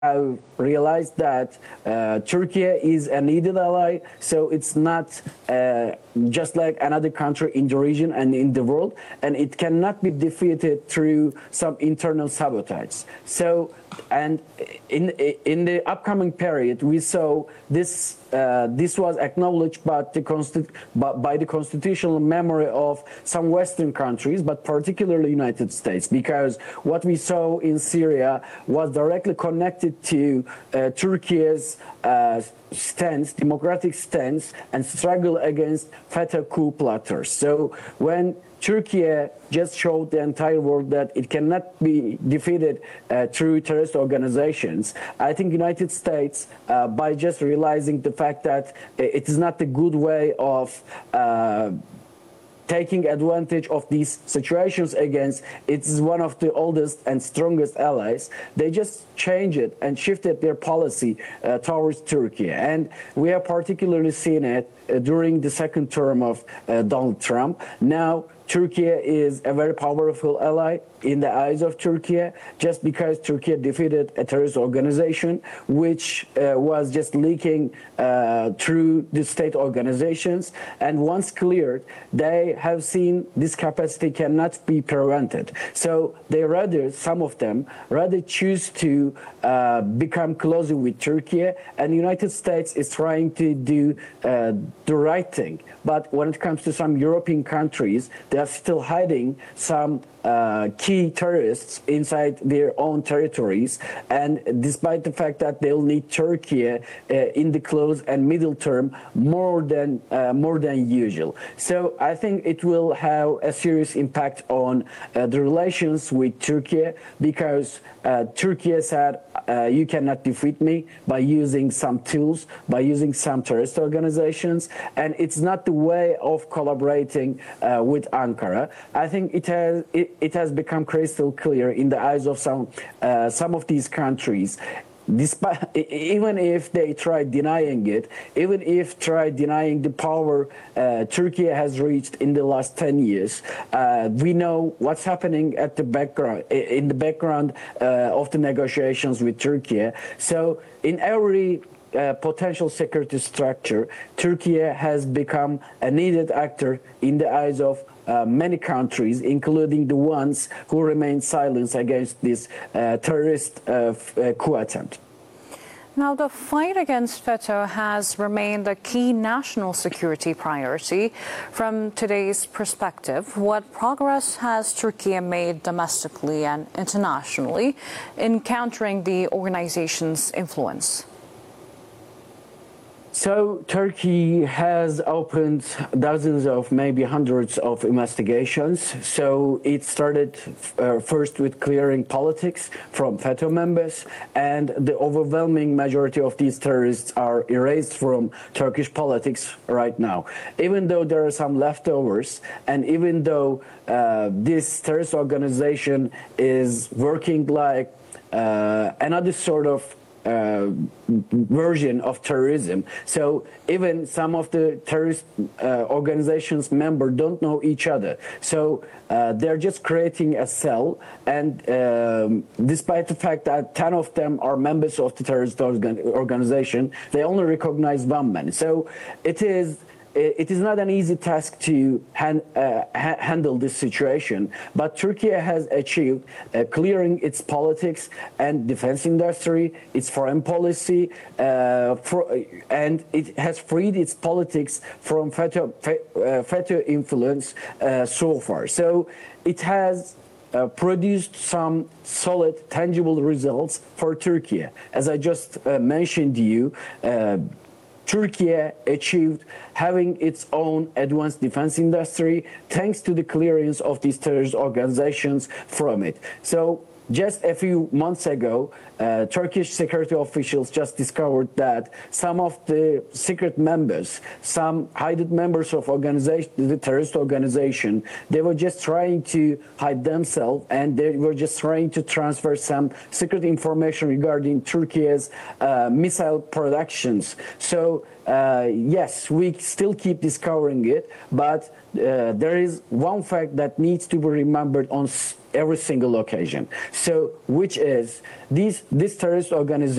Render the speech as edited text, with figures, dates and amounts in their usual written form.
have realized that Turkey is a needed ally, so it's not just like another country in the region and in the world, and it cannot be defeated through some internal sabotage. So, and in the upcoming period, we saw this. This was acknowledged by the constitutional memory of some Western countries, but particularly United States, because what we saw in Syria was directly connected to Turkey's stance, democratic stance, and struggle against FETÖ coup plotters. So when Turkey just showed the entire world that it cannot be defeated through terrorist organizations, I think United States, by just realizing the fact that it is not the good way of taking advantage of these situations against it's one of the oldest and strongest allies, they just changed it and shifted their policy towards Turkey. And we have particularly seen it during the second term of Donald Trump. Now, Turkey is a very powerful ally in the eyes of Turkey, just because Turkey defeated a terrorist organization which was just leaking through the state organizations. And once cleared, they have seen this capacity cannot be prevented. So they rather, some of them, rather choose to become closer with Turkey, and the United States is trying to do the right thing. But when it comes to some European countries, they are still hiding some key terrorists inside their own territories, and despite the fact that they'll need Turkey in the close and middle term more than usual. So I think it will have a serious impact on the relations with Turkey, because Turkey said you cannot defeat me by using some tools, by using some terrorist organizations, and it's not the way of collaborating with Ankara. I think it has become crystal clear in the eyes of some of these countries. Despite, even if they try denying it, even if try denying the power Turkey has reached in the last 10 years, we know what's happening at the background, in the background of the negotiations with Turkey. So in every potential security structure, Turkey has become a needed actor in the eyes of many countries, including the ones who remain silent against this terrorist coup attempt. Now, the fight against FETÖ has remained a key national security priority. From today's perspective, what progress has Turkey made domestically and internationally in countering the organization's influence? So Turkey has opened dozens of, maybe hundreds of investigations. So it started first with clearing politics from FETÖ members, and the overwhelming majority of these terrorists are erased from Turkish politics right now. Even though there are some leftovers, and even though this terrorist organization is working like another sort of version of terrorism. So even some of the terrorist organizations members don't know each other. So they're just creating a cell, and despite the fact that 10 of them are members of the terrorist organization, they only recognize one man. So it is not an easy task to handle this situation, but Turkey has achieved clearing its politics and defense industry, its foreign policy, and it has freed its politics from FETÖ influence so far. So it has produced some solid, tangible results for Turkey. As I just mentioned to you, Turkey achieved having its own advanced defense industry thanks to the clearance of these terrorist organizations from it. So just a few months ago, Turkish security officials just discovered that some of the secret members, some hidden members of the terrorist organization, they were just trying to hide themselves, and they were just trying to transfer some secret information regarding Turkey's missile productions. So yes, we still keep discovering it, but there is one fact that needs to be remembered every single occasion. So, which is this terrorist organization